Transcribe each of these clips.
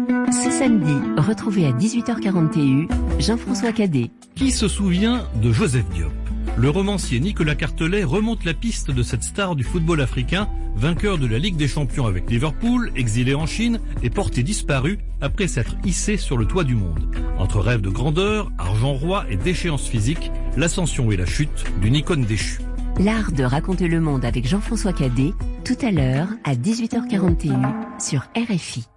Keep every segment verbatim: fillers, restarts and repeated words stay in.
Ce samedi, retrouvez à dix-huit heures quarante et un Jean-François Cadet. Qui se souvient de Joseph Diop ? Le romancier Nicolas Cartelet remonte la piste de cette star du football africain, vainqueur de la Ligue des Champions avec Liverpool, exilé en Chine et porté disparu après s'être hissé sur le toit du monde. Entre rêve de grandeur, argent roi et déchéance physique, l'ascension et la chute d'une icône déchue. L'art de raconter le monde avec Jean-François Cadet, tout à l'heure à dix-huit heures quarante et un sur R F I.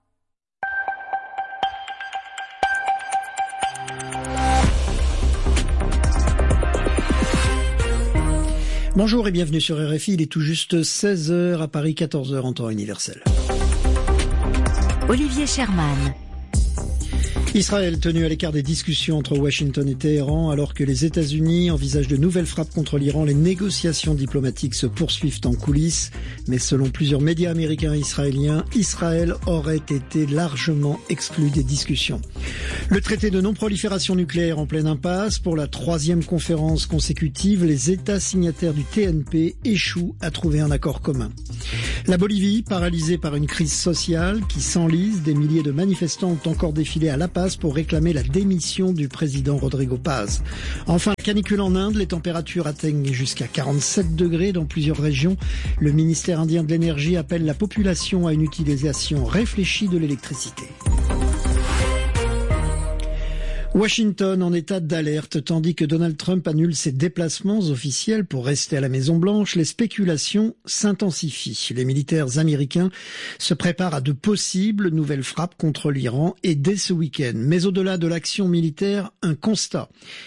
Bonjour et bienvenue sur R F I, il est tout juste seize heures à Paris, quatorze heures en temps universel. Olivier Sherman. Israël tenu à l'écart des discussions entre Washington et Téhéran alors que les États-Unis envisagent de nouvelles frappes contre l'Iran. Les négociations diplomatiques se poursuivent en coulisses, mais selon plusieurs médias américains et israéliens, Israël aurait été largement exclu des discussions. Le traité de non-prolifération nucléaire en pleine impasse. Pour la troisième conférence consécutive, les États signataires du T N P échouent à trouver un accord commun. La Bolivie, paralysée par une crise sociale qui s'enlise, des milliers de manifestants ont encore défilé à La Paz pour réclamer la démission du président Rodrigo Paz. Enfin, la canicule en Inde, les températures atteignent jusqu'à quarante-sept degrés dans plusieurs régions. Le ministère indien de l'énergie appelle la population à une utilisation réfléchie de l'électricité. Washington en état d'alerte, tandis que Donald Trump annule ses déplacements officiels pour rester à la Maison-Blanche, les spéculations s'intensifient. Les militaires américains se préparent à de possibles nouvelles frappes contre l'Iran et dès ce week-end. Mais au-delà de l'action militaire, un constat.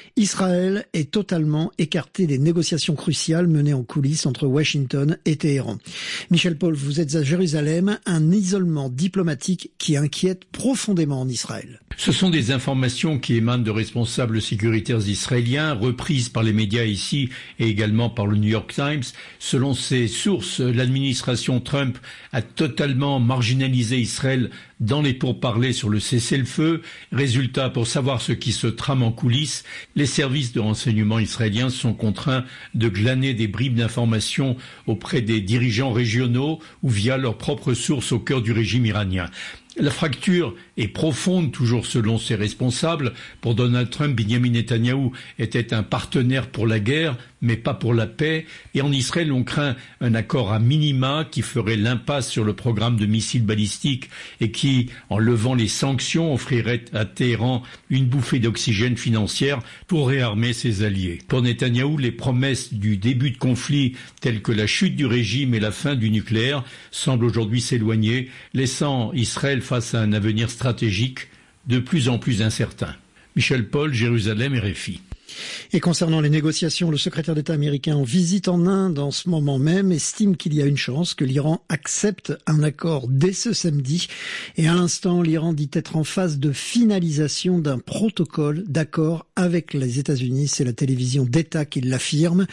Israël est totalement écarté des négociations cruciales menées en coulisses entre Washington et Téhéran. Michel Paul, vous êtes à Jérusalem, un isolement diplomatique qui inquiète profondément en Israël. Ce sont des informations qui émanent de responsables sécuritaires israéliens, reprises par les médias ici et également par le New York Times. Selon ces sources, l'administration Trump a totalement marginalisé Israël dans les pourparlers sur le cessez-le-feu. Résultat, pour savoir ce qui se trame en coulisses, les services de renseignement israéliens sont contraints de glaner des bribes d'informations auprès des dirigeants régionaux ou via leurs propres sources au cœur du régime iranien. La fracture est profonde, toujours selon ses responsables. Pour Donald Trump, Benjamin Netanyahou était un partenaire pour la guerre, mais pas pour la paix. Et en Israël, on craint un accord à minima qui ferait l'impasse sur le programme de missiles balistiques et qui, en levant les sanctions, offrirait à Téhéran une bouffée d'oxygène financière pour réarmer ses alliés. Pour Netanyahou, les promesses du début de conflit, telles que la chute du régime et la fin du nucléaire, semblent aujourd'hui s'éloigner, laissant Israël face à un avenir stratégique de plus en plus incertain. Michel Paul, Jérusalem, R F I. Et concernant les négociations, le secrétaire d'État américain en visite en Inde en ce moment même estime qu'il y a une chance que l'Iran accepte un accord dès ce samedi. Et à l'instant, l'Iran dit être en phase de finalisation d'un protocole d'accord avec les États-Unis. C'est la télévision d'État qui l'affirme.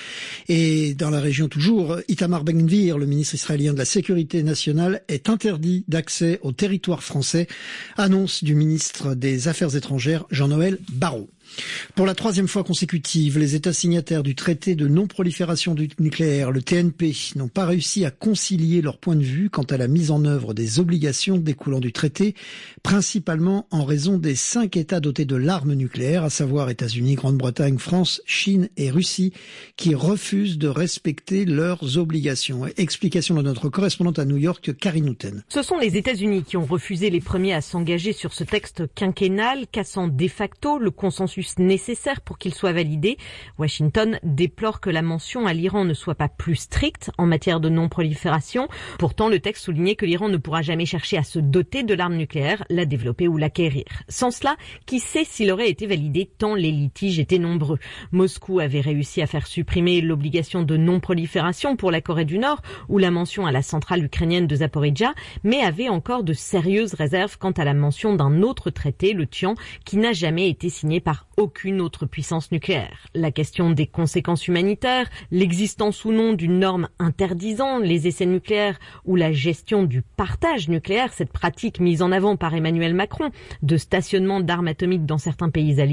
Et dans la région toujours, Itamar Ben-Gvir, le ministre israélien de la Sécurité nationale, est interdit d'accès au territoire français. Annonce du ministre des Affaires étrangères, Jean-Noël Barrot. Pour la troisième fois consécutive, les États signataires du traité de non-prolifération du nucléaire, le T N P, n'ont pas réussi à concilier leur point de vue quant à la mise en œuvre des obligations découlant du traité, principalement en raison des cinq États dotés de l'arme nucléaire, à savoir États-Unis, Grande-Bretagne, France, Chine et Russie, qui refusent de respecter leurs obligations. Explication de notre correspondante à New York, Karine Houten. Ce sont les États-Unis qui ont refusé les premiers à s'engager sur ce texte quinquennal, cassant de facto le consensus nécessaire pour qu'il soit validé. Washington déplore que la mention à l'Iran ne soit pas plus stricte en matière de non-prolifération. Pourtant, le texte soulignait que l'Iran ne pourra jamais chercher à se doter de l'arme nucléaire, la développer ou l'acquérir. Sans cela, qui sait s'il aurait été validé tant les litiges étaient nombreux. Moscou avait réussi à faire supprimer l'obligation de non-prolifération pour la Corée du Nord ou la mention à la centrale ukrainienne de Zaporijjia, mais avait encore de sérieuses réserves quant à la mention d'un autre traité, le Tian, qui n'a jamais été signé par aucune autre puissance nucléaire. La question des conséquences humanitaires, l'existence ou non d'une norme interdisant les essais nucléaires ou la gestion du partage nucléaire, cette pratique mise en avant par Emmanuel Macron de stationnement d'armes atomiques dans certains pays alliés,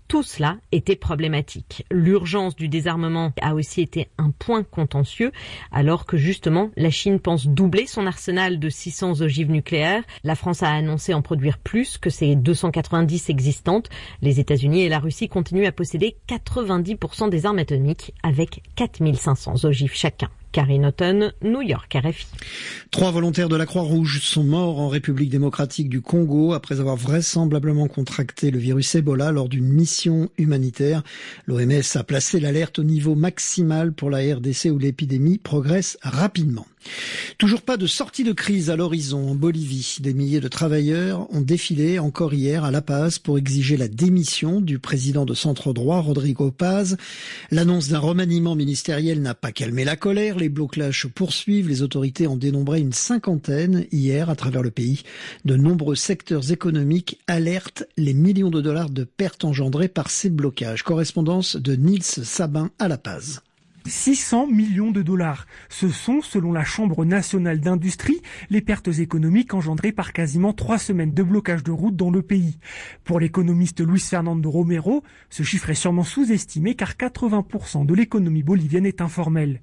Tout cela était problématique. L'urgence du désarmement a aussi été un point contentieux, alors que justement la Chine pense doubler son arsenal de six cents ogives nucléaires. La France a annoncé en produire plus que ses deux cent quatre-vingt-dix existantes. Les États-Unis et la Russie continuent à posséder quatre-vingt-dix pour cent des armes atomiques avec quatre mille cinq cents ogives chacun. Karine Houghton, New York, R F I. Trois volontaires de la Croix-Rouge sont morts en République démocratique du Congo après avoir vraisemblablement contracté le virus Ebola lors d'une mission humanitaire. L'O M S a placé l'alerte au niveau maximal pour la R D C où l'épidémie progresse rapidement. Toujours pas de sortie de crise à l'horizon en Bolivie. Des milliers de travailleurs ont défilé encore hier à La Paz pour exiger la démission du président de centre-droit, Rodrigo Paz. L'annonce d'un remaniement ministériel n'a pas calmé la colère. Les blocages se poursuivent. Les autorités ont dénombré une cinquantaine hier à travers le pays. De nombreux secteurs économiques alertent les millions de dollars de pertes engendrées par ces blocages. Correspondance de Nils Sabin à La Paz. six cents millions de dollars. Ce sont, selon la Chambre nationale d'industrie, les pertes économiques engendrées par quasiment trois semaines de blocage de route dans le pays. Pour l'économiste Luis Fernando Romero, ce chiffre est sûrement sous-estimé car quatre-vingts pour cent de l'économie bolivienne est informelle.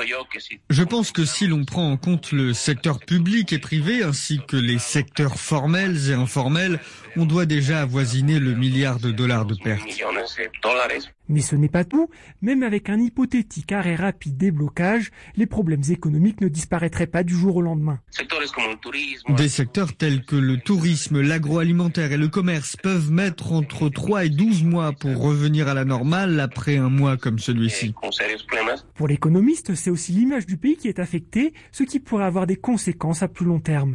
Je pense que si l'on prend en compte le secteur public et privé ainsi que les secteurs formels et informels, on doit déjà avoisiner le milliard de dollars de pertes. Mais ce n'est pas tout. Même avec un hypothétique arrêt rapide des blocages, les problèmes économiques ne disparaîtraient pas du jour au lendemain. Des secteurs tels que le tourisme, l'agroalimentaire et le commerce peuvent mettre entre trois et douze mois pour revenir à la normale après un mois comme celui-ci. Pour l'économiste, c'est aussi l'image du pays qui est affectée, ce qui pourrait avoir des conséquences à plus long terme.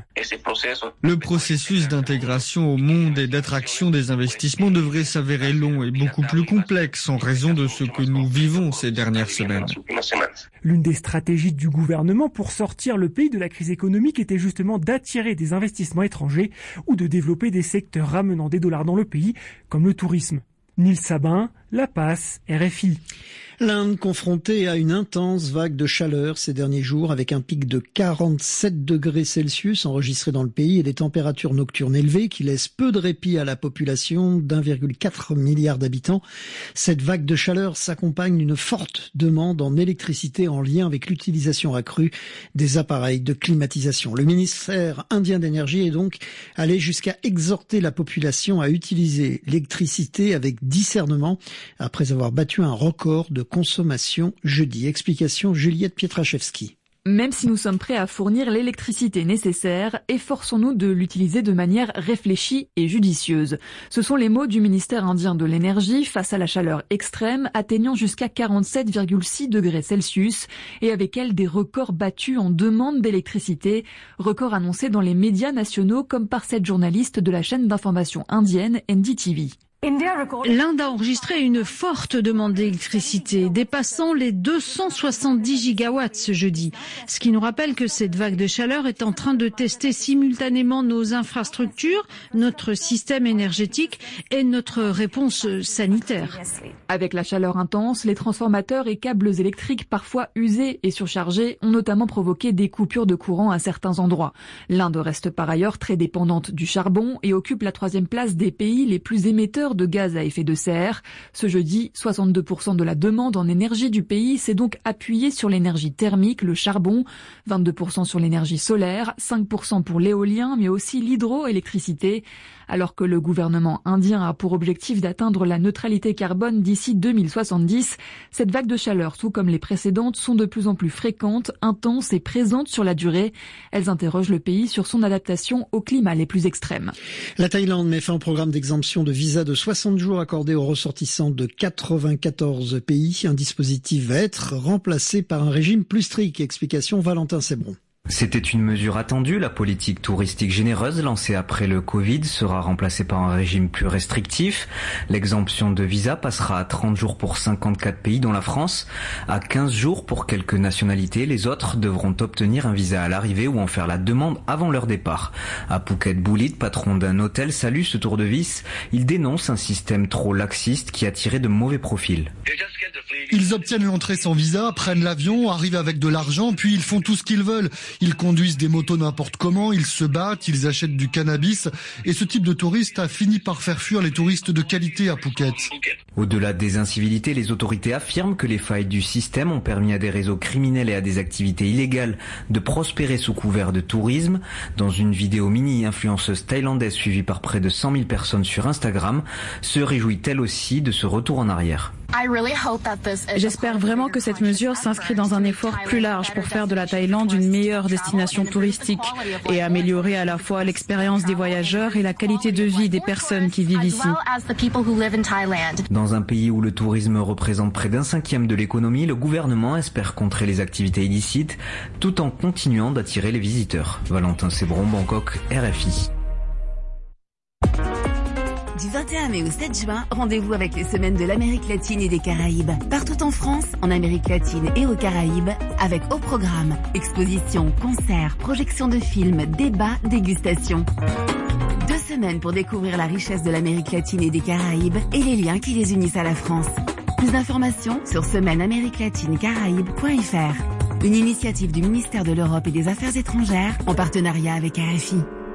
Le processus d'intégration au monde et d'attraction des investissements devrait s'avérer long et beaucoup plus complexe en raison de ce que nous vivons ces dernières semaines. L'une des stratégies du gouvernement pour sortir le pays de la crise économique était justement d'attirer des investissements étrangers ou de développer des secteurs ramenant des dollars dans le pays, comme le tourisme. Nils Sabin, La Paz, R F I. L'Inde confrontée à une intense vague de chaleur ces derniers jours avec un pic de quarante-sept degrés Celsius enregistré dans le pays et des températures nocturnes élevées qui laissent peu de répit à la population d'un virgule quatre milliard d'habitants. Cette vague de chaleur s'accompagne d'une forte demande en électricité en lien avec l'utilisation accrue des appareils de climatisation. Le ministère indien d'énergie est donc allé jusqu'à exhorter la population à utiliser l'électricité avec discernement après avoir battu un record de consommation jeudi. Explication Juliette Pietraszewski. Même si nous sommes prêts à fournir l'électricité nécessaire, efforçons-nous de l'utiliser de manière réfléchie et judicieuse. Ce sont les mots du ministère indien de l'énergie face à la chaleur extrême atteignant jusqu'à quarante-sept virgule six degrés Celsius et avec elle des records battus en demande d'électricité, records annoncés dans les médias nationaux comme par cette journaliste de la chaîne d'information indienne N D T V. L'Inde a enregistré une forte demande d'électricité, dépassant les deux cent soixante-dix gigawatts ce jeudi. Ce qui nous rappelle que cette vague de chaleur est en train de tester simultanément nos infrastructures, notre système énergétique et notre réponse sanitaire. Avec la chaleur intense, les transformateurs et câbles électriques parfois usés et surchargés ont notamment provoqué des coupures de courant à certains endroits. L'Inde reste par ailleurs très dépendante du charbon et occupe la troisième place des pays les plus émetteurs de gaz à effet de serre. Ce jeudi, soixante-deux pour cent de la demande en énergie du pays s'est donc appuyée sur l'énergie thermique, le charbon, vingt-deux pour cent sur l'énergie solaire, cinq pour cent pour l'éolien, mais aussi l'hydroélectricité. Alors que le gouvernement indien a pour objectif d'atteindre la neutralité carbone d'ici deux mille soixante-dix, cette vague de chaleur, tout comme les précédentes, sont de plus en plus fréquentes, intenses et présentes sur la durée. Elles interrogent le pays sur son adaptation aux climats les plus extrêmes. La Thaïlande met fin au programme d'exemption de visa de soixante jours accordé aux ressortissants de quatre-vingt-quatorze pays. Un dispositif va être remplacé par un régime plus strict. Explication Valentin Sebron. C'était une mesure attendue. La politique touristique généreuse lancée après le Covid sera remplacée par un régime plus restrictif. L'exemption de visa passera à trente jours pour cinquante-quatre pays dont la France, à quinze jours pour quelques nationalités. Les autres devront obtenir un visa à l'arrivée ou en faire la demande avant leur départ. À Phuket Boulit, patron d'un hôtel, salue ce tour de vis. Il dénonce un système trop laxiste qui a tiré de mauvais profils. Ils obtiennent l'entrée sans visa, prennent l'avion, arrivent avec de l'argent, puis ils font tout ce qu'ils veulent. Ils conduisent des motos n'importe comment, ils se battent, ils achètent du cannabis. Et ce type de touriste a fini par faire fuir les touristes de qualité à Phuket. Au-delà des incivilités, les autorités affirment que les failles du système ont permis à des réseaux criminels et à des activités illégales de prospérer sous couvert de tourisme. Dans une vidéo mini-influenceuse thaïlandaise suivie par près de cent mille personnes sur Instagram, se réjouit elle aussi de ce retour en arrière. J'espère vraiment que cette mesure s'inscrit dans un effort plus large pour faire de la Thaïlande une meilleure destination touristique et améliorer à la fois l'expérience des voyageurs et la qualité de vie des personnes qui vivent ici. Dans un pays où le tourisme représente près d'un cinquième de l'économie, le gouvernement espère contrer les activités illicites tout en continuant d'attirer les visiteurs. Valentin Sébron, Bangkok, R F I. Du vingt et un mai au sept juin, rendez-vous avec les semaines de l'Amérique latine et des Caraïbes. Partout en France, en Amérique latine et aux Caraïbes, avec au programme expositions, concerts, projections de films, débats, dégustations. Deux semaines pour découvrir la richesse de l'Amérique latine et des Caraïbes et les liens qui les unissent à la France. Plus d'informations sur semaine amérique latine caraïbes point f r. Une initiative du ministère de l'Europe et des Affaires étrangères en partenariat avec R F I.